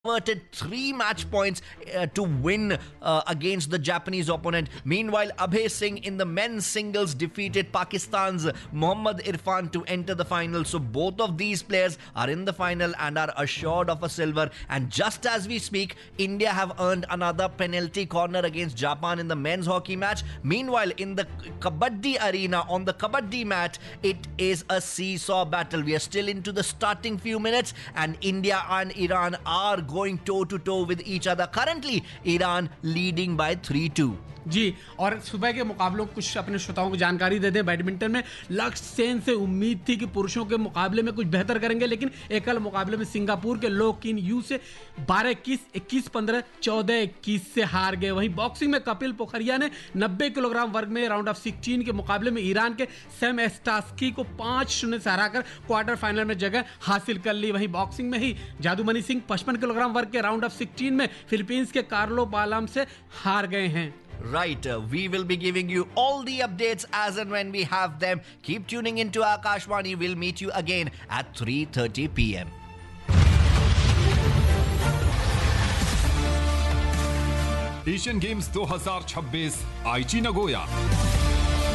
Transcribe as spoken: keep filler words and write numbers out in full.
converted three match points uh, to win uh, against the Japanese opponent. Meanwhile, Abhay Singh in the men's singles defeated Pakistan's Mohammad Irfan to enter the final. So both of these players are in the final and are assured of a silver. And just as we speak, India have earned another penalty corner against Japan in the men's hockey match. Meanwhile, in the Kabaddi arena, on the Kabaddi mat, it is a seesaw battle. We are still into the starting few minutes and India and Iran are going toe to toe with each other. Currently, Iran leading by three two. जी, और सुबह के मुकाबलों कुछ अपने श्रोताओं को जानकारी दे दें। बैडमिंटन में लक्ष्य सेन से उम्मीद थी कि पुरुषों के मुकाबले में कुछ बेहतर करेंगे, लेकिन एकल मुकाबले में सिंगापुर के लो किन यू से बारह इक्कीस, इक्कीस पंद्रह, चौदह इक्कीस से हार गए। वहीं बॉक्सिंग में कपिल पोखरिया ने नब्बे किलोग्राम वर्ग में राउंड ऑफ सिक्सटीन के मुकाबले में ईरान के सैम एस्टास्की को पांच शून्य से हराकर क्वार्टर फाइनल में जगह हासिल कर ली। वहीं बॉक्सिंग में ही जादूमणि सिंह पचपन किलोग्राम वर्ग के राउंड ऑफ सिक्सटीन में फिलीपींस के कार्लो बालाम से हार गए हैं। Right, uh, we will be giving you all the updates as and when we have them. Keep tuning into Akashvani. We'll meet you again at three thirty p.m. Asian games दो हज़ार छब्बीस आईची Nagoya.